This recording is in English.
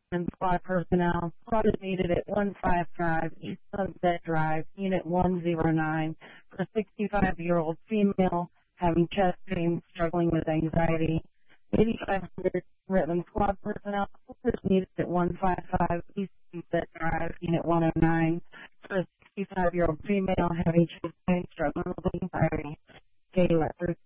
and squad personnel. Squad is needed at 155 East Sunset Drive, Unit 109, for a 65-year-old female having chest pain, struggling with anxiety. 8500 Redmond squad personnel. Is needed at 155 East Sunset Drive, Unit 109, for a 65-year-old female having chest pain, struggling with anxiety. Gay Leopard